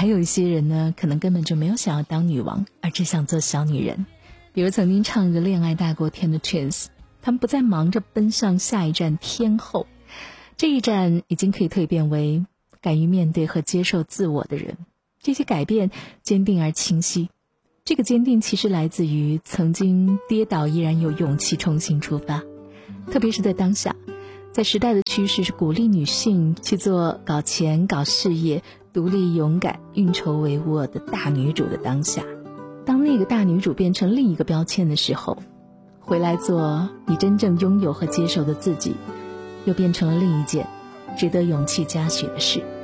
还有一些人呢，可能根本就没有想要当女王，而只想做小女人。比如曾经唱着恋爱大过天的 Twins， 他们不再忙着奔向下一站天后，这一站已经可以蜕变为敢于面对和接受自我的人。这些改变坚定而清晰，这个坚定其实来自于曾经跌倒依然有勇气重新出发。特别是在当下，在时代的趋势是鼓励女性去做搞钱搞事业、独立勇敢、运筹帷幄的大女主的当下，当那个大女主变成另一个标签的时候，回来做你真正拥有和接受的自己，又变成了另一件值得勇气嘉许的事。